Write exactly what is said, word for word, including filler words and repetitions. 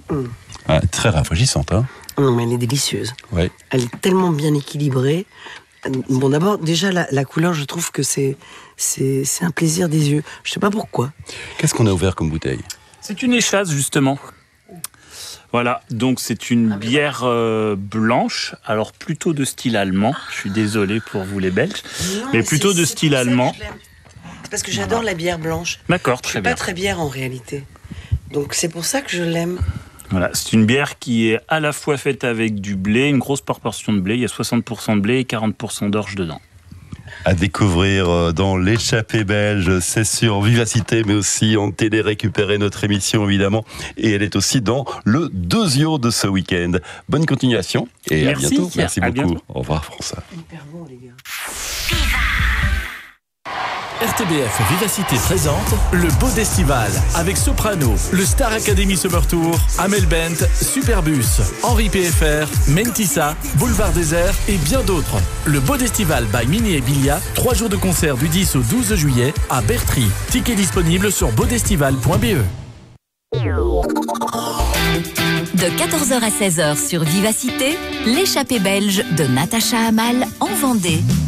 Mmh. Ah, très rafraîchissante, hein. Non, mais elle est délicieuse. Ouais. Elle est tellement bien équilibrée. Bon, d'abord, déjà, la, la couleur, je trouve que c'est, c'est, c'est un plaisir des yeux. Je sais pas pourquoi. Qu'est-ce qu'on a ouvert comme bouteille ? C'est une échasse, justement. Voilà, donc c'est une bière euh, blanche, alors plutôt de style allemand. Je suis désolé pour vous les Belges, Non, mais plutôt de style allemand. C'est parce que j'adore la bière blanche. D'accord, Je très suis bien. pas très bière en réalité. Donc c'est pour ça que je l'aime. Voilà, c'est une bière qui est à la fois faite avec du blé, une grosse proportion de blé. Il y a soixante pour cent de blé et quarante pour cent d'orge dedans. À découvrir dans l'échappée belge, c'est sur Vivacité, mais aussi en télé récupérer notre émission évidemment. Et elle est aussi dans le Dosio de ce week-end. Bonne continuation et Merci. à bientôt. Merci À beaucoup. bientôt. Au revoir François. Hyper bon les gars. R T B F Vivacité présente le Beau d'Estival avec Soprano, le Star Academy Summer Tour, Amel Bent, Superbus, Henri P F R, Mentissa, Boulevard Désert et bien d'autres. Le Beau d'Estival by Mini et Bilia, trois jours de concert du dix au douze juillet à Bertry. Tickets disponibles sur beaudestival point b e. De quatorze heures à seize heures sur Vivacité, l'échappée belge de Natacha Amal en Vendée.